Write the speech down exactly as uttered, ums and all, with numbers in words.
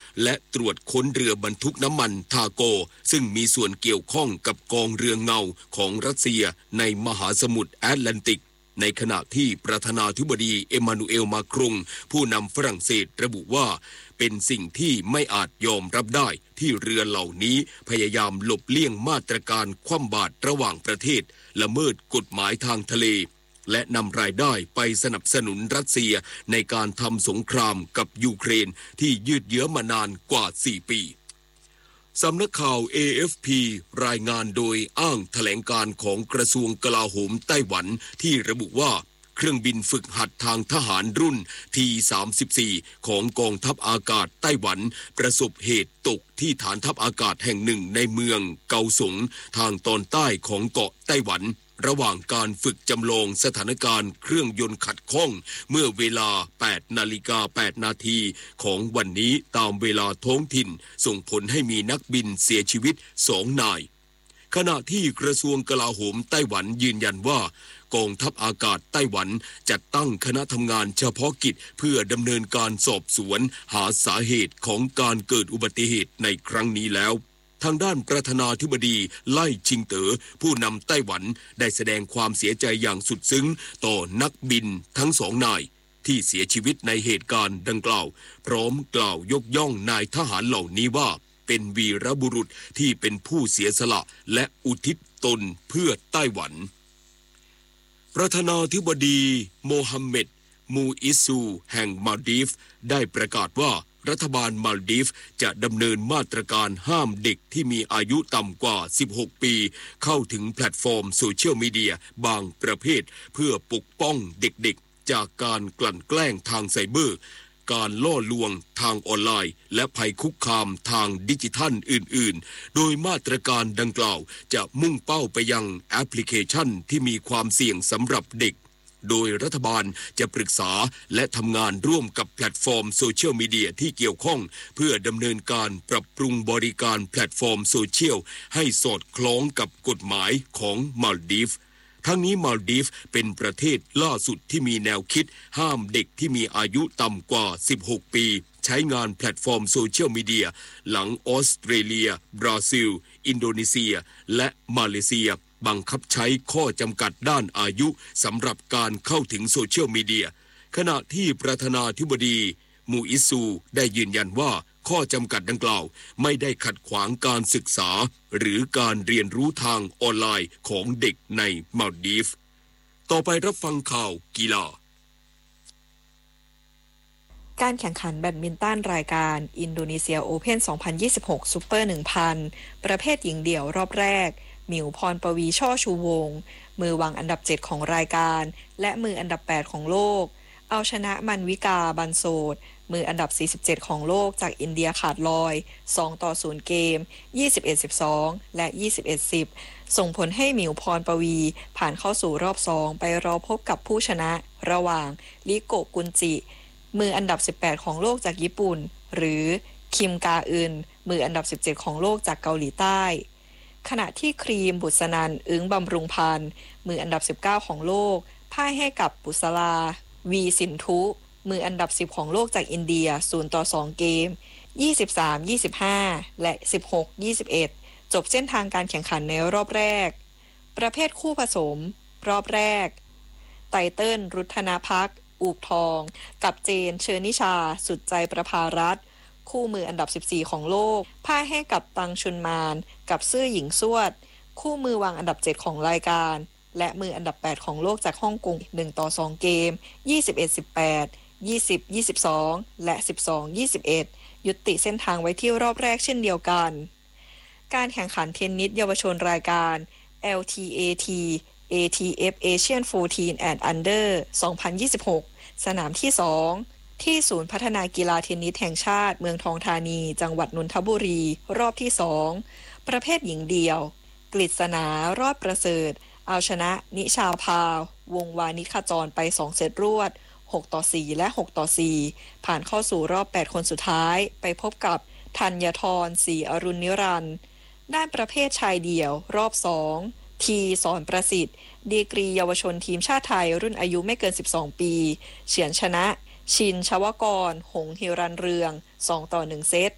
และตรวจค้นเรือบรรทุกน้ำมันทาโกซึ่งมีส่วนเกี่ยวข้องกับกองเรือเงาของรัสเซียในมหาสมุทรแอตแลนติกในขณะที่ประธานาธิบดีเอมานูเอลมาครงผู้นำฝรั่งเศสระบุว่าเป็นสิ่งที่ไม่อาจยอมรับได้ที่เรือเหล่านี้พยายามหลบเลี่ยงมาตรการคว่ำบาตรระหว่างประเทศละเมิดกฎหมายทางทะเลและนำรายได้ไปสนับสนุนรัสเซียในการทำสงครามกับยูเครนที่ยืดเยื้อมานานกว่าสี่ปีสำนักข่าว เอ เอฟ พี รายงานโดยอ้างแถลงการของกระทรวงกลาโหมไต้หวันที่ระบุว่าเครื่องบินฝึกหัดทางทหารรุ่น ที สามสิบสี่ ของกองทัพอากาศไต้หวันประสบเหตุตกที่ฐานทัพอากาศแห่งหนึ่งในเมืองเกาสงทางตอนใต้ของเกาะไต้หวันระหว่างการฝึกจำลองสถานการณ์เครื่องยนต์ขัดข้องเมื่อเวลา แปดนาฬิกาแปดนาทีของวันนี้ตามเวลาท้องถิ่นส่งผลให้มีนักบินเสียชีวิตสองนายขณะที่กระทรวงกลาโหมไต้หวันยืนยันว่ากองทัพอากาศไต้หวันจัดตั้งคณะทำงานเฉพาะกิจเพื่อดำเนินการสอบสวนหาสาเหตุของการเกิดอุบัติเหตุในครั้งนี้แล้วทางด้านประธานาธิบดีไล่ชิงเต๋อผู้นำไต้หวันได้แสดงความเสียใจอย่างสุดซึ้งต่อนักบินทั้งสองนายที่เสียชีวิตในเหตุการณ์ดังกล่าวพร้อมกล่าวยกย่องนายทหารเหล่านี้ว่าเป็นวีรบุรุษที่เป็นผู้เสียสละและอุทิศตนเพื่อไต้หวันประธานาธิบดีโมฮัมเหม็ดมูอิซูแห่งมาลดีฟได้ประกาศว่ารัฐบาลมาลดีฟจะดำเนินมาตรการห้ามเด็กที่มีอายุต่ำกว่าสิบหกปีเข้าถึงแพลตฟอร์มโซเชียลมีเดียบางประเภทเพื่อปกป้องเด็กๆจากการกลั่นแกล้งทางไซเบอร์การล่อลวงทางออนไลน์และภัยคุกคามทางดิจิทัลอื่นๆโดยมาตรการดังกล่าวจะมุ่งเป้าไปยังแอปพลิเคชันที่มีความเสี่ยงสำหรับเด็กโดยรัฐบาลจะปรึกษาและทำงานร่วมกับแพลตฟอร์มโซเชียลมีเดียที่เกี่ยวข้องเพื่อดำเนินการปรับปรุงบริการแพลตฟอร์มโซเชียลให้สอดคล้องกับกฎหมายของมาลดีฟทั้งนี้มาลดีฟเป็นประเทศล่าสุดที่มีแนวคิดห้ามเด็กที่มีอายุต่ำกว่าสิบหกปีใช้งานแพลตฟอร์มโซเชียลมีเดียหลังออสเตรเลียบราซิลอินโดนีเซียและมาเลเซียบังคับใช้ข้อจำกัดด้านอายุสำหรับการเข้าถึงโซเชียลมีเดียขณะที่ประธานาธิบดีมูอิซูได้ยืนยันว่าข้อจำกัดดังกล่าวไม่ได้ขัดขวางการศึกษาหรือการเรียนรู้ทางออนไลน์ของเด็กในมาลดีฟต่อไปรับฟังข่าวกีฬาการแข่งขันแบดมินตันรายการอินโดนีเซียโอเพ่นสองพันยี่สิบหกซุปเปอร์ หนึ่งพัน ประเภทหญิงเดี่ยวรอบแรกหมิวพรปวีช่อชูวงศ์มือวางอันดับเจ็ดของรายการและมืออันดับแปดของโลกเอาชนะมันวิกาบันโซดมืออันดับสี่สิบเจ็ดของโลกจากอินเดียขาดลอยสองต่อศูนย์เกม ยี่สิบเอ็ดสิบสอง และ ยี่สิบเอ็ดสิบ ส่งผลให้หมิวพรปวีผ่านเข้าสู่รอบสองไปรอพบกับผู้ชนะระหว่างริโกะกุนจิมืออันดับสิบแปดของโลกจากญี่ปุ่นหรือคิมกาอึนมืออันดับสิบเจ็ดของโลกจากเกาหลีใต้ขณะที่ครีมบุษนันท์อึ้งบำรุงพันธ์มืออันดับสิบเก้าของโลกพ่ายให้กับปุษลาวีสินทุมืออันดับสิบของโลกจากอินเดียศูนย์ต่อสองเกม ยี่สิบสาม ยี่สิบห้า และ สิบหก ยี่สิบเอ็ด จบเส้นทางการแข่งขันในรอบแรกประเภทคู่ผสมรอบแรกไตเติ้ลรุธนภักดิ์อูบทองกับเจนเชอนิชาสุดใจประภารัตน์คู่มืออันดับสิบสี่ของโลกพ่ายให้กับตังชุนมานกับซื่อหญิงสวดคู่มือวางอันดับเจ็ดของรายการและมืออันดับแปดของโลกจากฮ่องกงหนึ่งต่อสองเกม ยี่สิบเอ็ด สิบแปด ยี่สิบ ยี่สิบสอง และ สิบสอง ยี่สิบเอ็ด ยุติเส้นทางไว้ที่รอบแรกเช่นเดียวกันการแข่งขันเทนนิสเยาวชนรายการ แอล ที เอ ที เอ ที เอฟ Asian สิบสี่ and Under สองพันยี่สิบหกสนามที่สองที่ศูนย์พัฒนากีฬาเทนนิสแห่งชาติเมืองทองธานีจังหวัดนนทบุรีรอบที่สองประเภทหญิงเดี่ยวกฤษณารอดประเสริฐเอาชนะนิชาภาวงวานิขจรไปสองเซตรวดหกต่อสี่และหกต่อสี่ผ่านเข้าสู่รอบแปดคนสุดท้ายไปพบกับธัญธรศรีอรุณนิรันดร์ด้านประเภทชายเดี่ยวรอบสองทีสอนประสิทธิ์ดีกรีเยาวชนทีมชาติไทยรุ่นอายุไม่เกินสิบสองปีเฉือนชนะชินชวกรหงหิรันเรืองสองต่อหนึ่งเซต